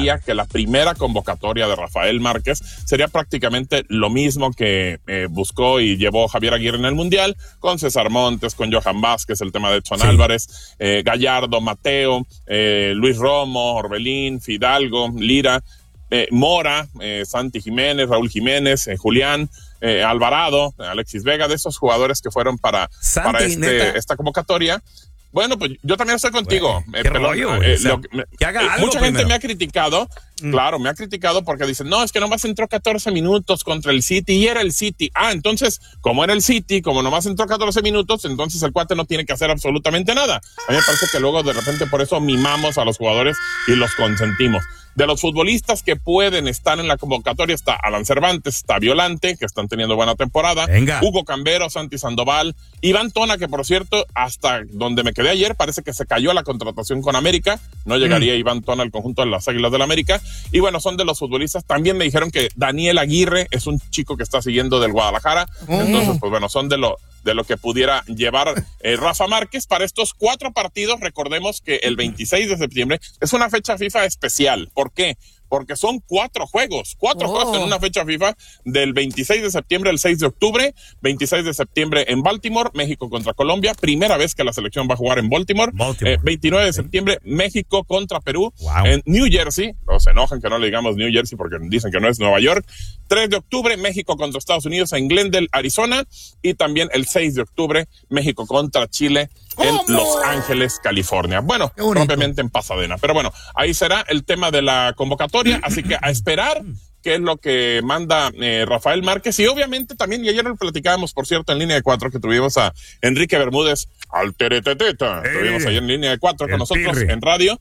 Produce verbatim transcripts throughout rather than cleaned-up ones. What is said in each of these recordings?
creería que la primera convocatoria de Rafael Márquez sería prácticamente lo mismo que eh, buscó y llevó Javier Aguirre en el Mundial, con César Montes, con Johan Vázquez, el tema de Edson sí. Álvarez, eh, Gallardo, Mateo, eh, Luis Romo, Orbelín, Fidalgo, Lira, eh, Mora, eh, Santi Jiménez, Raúl Jiménez, eh, Julián, eh, Alvarado, Alexis Vega, de esos jugadores que fueron para, Santi, para este, esta convocatoria. Bueno, pues yo también estoy contigo. Bueno, eh, pero, rollo, eh, o sea, lo, me, que haga eh, algo mucha primero. gente me ha criticado, mm. claro, me ha criticado porque dicen, no, es que nomás entró catorce minutos contra el City y era el City. Ah, entonces, como era el City, como nomás entró catorce minutos, entonces el cuate no tiene que hacer absolutamente nada. A mí me parece que luego de repente por eso mimamos a los jugadores y los consentimos. De los futbolistas que pueden estar en la convocatoria está Alan Cervantes, está Violante, que están teniendo buena temporada, Venga. Hugo Cambero, Santi Sandoval, Iván Tona, que por cierto, hasta donde me quedé ayer, parece que se cayó la contratación con América, no llegaría mm. Iván Tona al conjunto de las Águilas del América, y bueno, son de los futbolistas. También me dijeron que Daniel Aguirre es un chico que está siguiendo del Guadalajara, mm. entonces pues bueno, son de lo de lo que pudiera llevar eh, Rafa Márquez para estos cuatro partidos. Recordemos que el veintiséis de septiembre es una fecha FIFA especial. ¿Por qué? Porque son cuatro juegos, cuatro oh. juegos en una fecha FIFA, del veintiséis de septiembre al seis de octubre, veintiséis de septiembre en Baltimore, México contra Colombia, primera vez que la selección va a jugar en Baltimore, Baltimore. Eh, veintinueve de septiembre, México contra Perú, wow. en New Jersey, los enojan que no le digamos New Jersey porque dicen que no es Nueva York, tres de octubre, México contra Estados Unidos en Glendale, Arizona, y también el seis de octubre, México contra Chile en ¿Cómo? Los Ángeles, California. Bueno, propiamente en Pasadena. Pero bueno, ahí será el tema de la convocatoria, así que a esperar qué es lo que manda eh, Rafael Márquez. Y obviamente también, y ayer lo platicábamos, por cierto, en línea de cuatro, que tuvimos a Enrique Bermúdez, al tereteteta, eh, tuvimos ayer en línea de cuatro con nosotros pirri. en radio.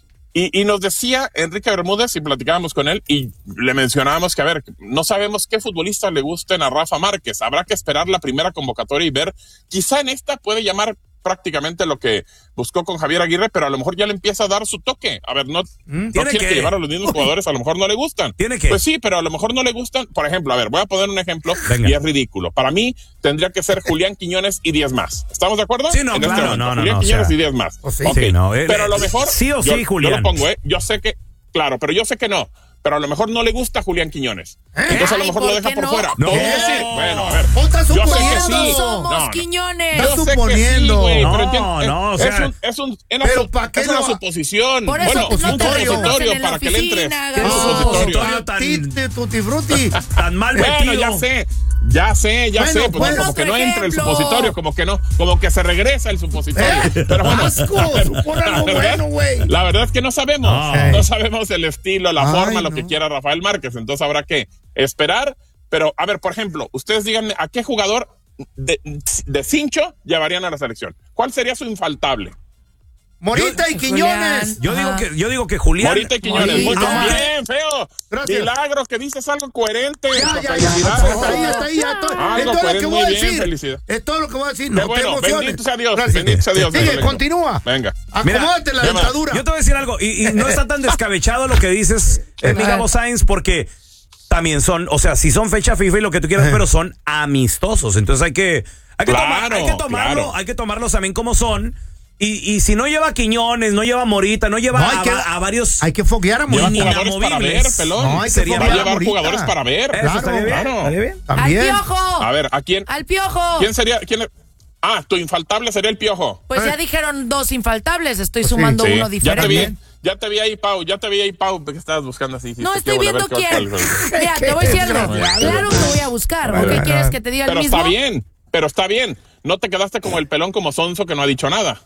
Y, y nos decía Enrique Bermúdez, y platicábamos con él, y le mencionábamos que, a ver, no sabemos qué futbolistas le gusten a Rafa Márquez. Habrá que esperar la primera convocatoria y ver, quizá en esta puede llamar prácticamente lo que buscó con Javier Aguirre, pero a lo mejor ya le empieza a dar su toque. A ver, no, no tiene que, que llevar a los mismos jugadores, a lo mejor no le gustan. Tiene que. Pues sí, pero a lo mejor no le gustan. Por ejemplo, a ver, voy a poner un ejemplo Venga. y es ridículo. Para mí tendría que ser Julián Quiñones y diez más. ¿Estamos de acuerdo? Sí, no, en claro, este no, no, Julián no, Quiñones o sea, y diez más. Oh, sí, okay. sí, no, eh, pero a lo mejor sí o sí, yo, Julián. Yo lo pongo, ¿eh? Yo sé que, claro, pero yo sé que no. Pero a lo mejor no le gusta Julián Quiñones. Entonces a lo mejor lo deja por no? fuera. No. ¿Podría decir? Bueno, a ver. Yo sé que sí. Somos no, no. Quiñones. Yo Estás sé suponiendo. Que sí, no, pero entiendo, no, o es sea. un, es un, es pero su, ¿para qué es una no? suposición. Por eso bueno, no un supositorio para que le entre. Oficina, un supositorio. tan, tutti frutti. tan mal metido. Bueno, ya sé. Ya sé, ya bueno, sé, pues, pues, no, como que no entra el ejemplo. supositorio, como que no, como que se regresa el supositorio. ¿Eh? Pero bueno, Asco, supone algo bueno, güey. La verdad es que no sabemos, no, no sabemos el estilo, la Ay, forma, no. lo que quiera Rafael Márquez, entonces habrá que esperar. Pero, a ver, por ejemplo, ustedes díganme, ¿a qué jugador de, de cincho llevarían a la selección? ¿Cuál sería su infaltable? Morita y Quiñones. Yo digo que, yo digo que Julián. Morita y Quiñones. Muy Ah. bien, feo. Gracias. Milagros, que dices algo coherente. Ya, ya, ya. Felicidades. Hasta ahí, hasta ahí. ya esto- Algo Es todo lo coherente, que muy voy a bien, decir. felicidades. Es todo lo que voy a decir. Qué No te bueno, emociones. bendito sea Dios, Gracias. bendito sea Dios. Sigue, Venga. continúa. Venga. Acomódate la ¿qué más? dentadura. Yo te voy a decir algo, y, y no está tan descabechado lo que dices, eh, mi Gabo Sainz, porque también son, o sea, sí son fecha FIFA y lo que tú quieras, pero son amistosos. Entonces hay que, hay que, Claro, tomar, hay que tomarlo, claro. hay que tomarlos también como son. Y, y si no lleva Quiñones, no lleva Morita, no lleva No, hay a, que- a varios. Hay que foguear a Lleva Morita. jugadores para ver, inamovibles. pelón. No, hay que Sería- Va a foguear a llevar Morita. jugadores para ver. Eso Claro, estaría bien, claro. estaría bien. También. También. Ah, A Piojo. ver, ¿a quién? Ah. Al Piojo. ¿Quién sería? ¿Quién le- Ah, tu infaltable sería el Piojo. Pues Eh. ya dijeron dos infaltables, estoy Pues sí. sumando Sí. uno Ya te diferente. vi, ya te vi ahí, Pau, ya te vi ahí, Pau, que estabas buscando así. No dijiste, estoy "Quiero viendo ver cuál- quién. cuál fue". Mira, te voy diciendo. Claro que voy a buscar. ¿O qué quieres que te diga el Pero mismo? está bien, pero está bien. No te quedaste como el pelón como sonso que no ha dicho nada.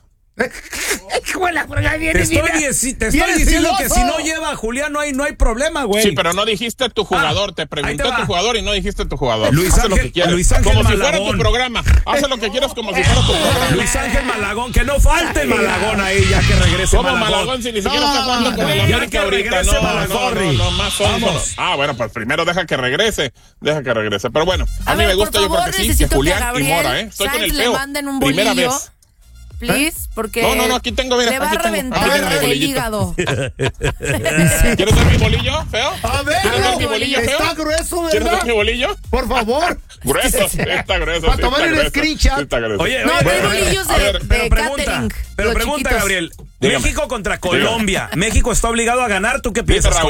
Te estoy, dici- te estoy diciendo que si no lleva a Julián no hay, no hay problema, güey. Sí, pero no dijiste tu jugador. Ah, te pregunté ahí te tu va. jugador y no dijiste tu jugador. Luis Haz lo Ángel- que quieras. Luis Ángel como si fuera Malagón. tu programa. Haz lo que quieras como si fuera tu programa. Luis Ángel Malagón, que no falte el Malagón ahí ya que regrese ¿Cómo Malagón. Malagón si ni siquiera No, está jugando con el ya América que ahorita? regrese No, no, Malagón. no, no, más sonso. Vamos. Ah, bueno, pues primero deja que regrese. Deja que regrese. Pero bueno, a, A mí ver, me gusta, por yo creo favor, que sí, que necesito que Julián y Gabriel Mora, ¿eh? Estoy con Sainz el le feo. manden un Primera bolillo. vez. Please, porque No, no, no, aquí tengo, mira, le va aquí a tengo. reventar Aquí tengo mi el bolillito. hígado. ¿Quieres ver mi bolillo, feo? A ver, ¿Quieres ver mi no, bolillo, feo? está grueso, ¿Quieres ¿verdad? ver mi bolillo? Por favor. Grueso, sí, está grueso. Para sí, tomar está el grueso, screenshot. sí, está grueso. Oye, No, oye, no hay pero- bolillos a de, ver, de pero pregunta, catering. pero los pregunta, chiquitos. Gabriel. Dígame. México contra Colombia. México está obligado a ganar. ¿Tú qué piensas? Raúl.